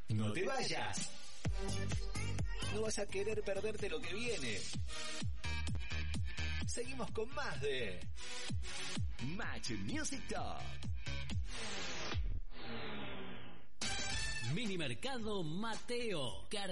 No te vayas. No vas a querer perderte lo que viene. Seguimos con más de Match Music Talk. Mini Mercado Mateo.